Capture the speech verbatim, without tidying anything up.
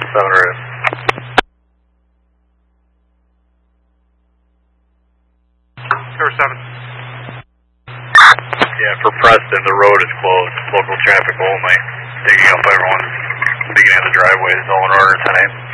seven or eight. Tower seven. Yeah, for Preston, the road is closed. Local traffic only. Digging up everyone's digging in the driveways, all in order tonight.